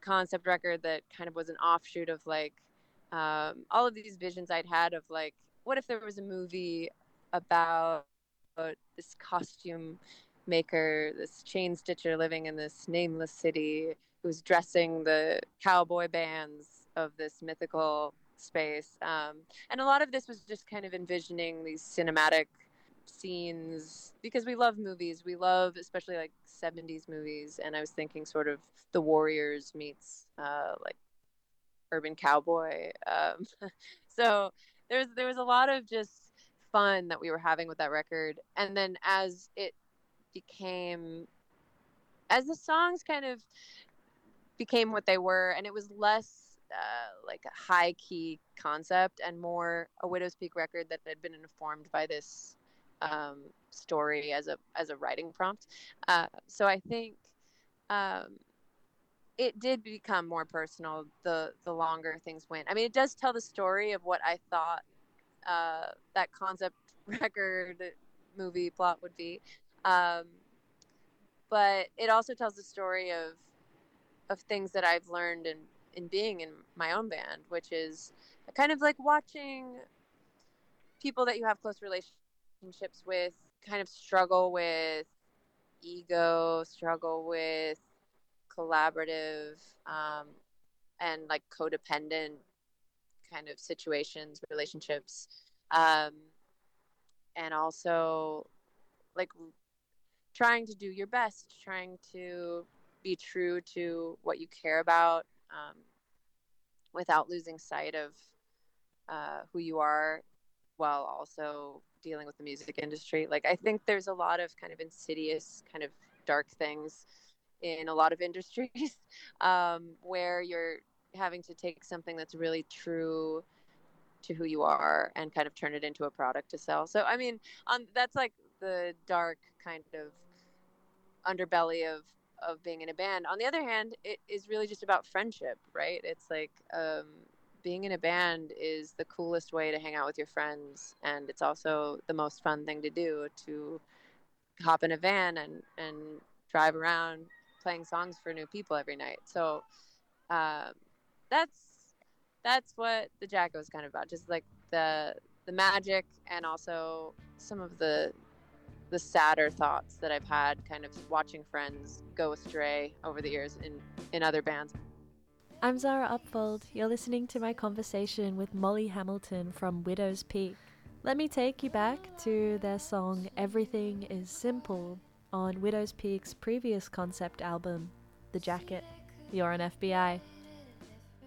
concept record that kind of was an offshoot of like all of these visions I'd had of like, what if there was a movie about this costume maker, this chain stitcher living in this nameless city who's dressing the cowboy bands of this mythical space. And a lot of this was just kind of envisioning these cinematic scenes because we love movies. We love especially like 70s movies. And I was thinking sort of The Warriors meets like urban cowboy. So there was a lot of just fun that we were having with that record. And then became as the songs kind of became what they were, and it was less like a high key concept and more a Widow's Peak record that had been informed by this story as a writing prompt. So I think um, it did become more personal the longer things went. I mean, it does tell the story of what I thought that concept record movie plot would be. Um, but it also tells the story of things that I've learned in being in my own band, which is kind of like watching people that you have close relationships with kind of struggle with ego, struggle with collaborative and like codependent kind of situations, relationships, um, and also like trying to do your best, trying to be true to what you care about without losing sight of who you are while also dealing with the music industry. Like, I think there's a lot of kind of insidious, kind of dark things in a lot of industries where you're having to take something that's really true to who you are and kind of turn it into a product to sell. So, I mean, that's like the dark kind of underbelly of being in a band. On the other hand, it is really just about friendship, right? It's like being in a band is the coolest way to hang out with your friends, and it's also the most fun thing to do, to hop in a van and drive around playing songs for new people every night. So um, that's that's what the Jacko is kind of about, just like the magic and also some of the sadder thoughts that I've had kind of watching friends go astray over the years in other bands. I'm Zara Upfold. You're listening to my conversation with Molly Hamilton from Widow's Peak. Let me take you back to their song Everything is Simple on Widow's Peak's previous concept album, The Jacket. You're on FBI.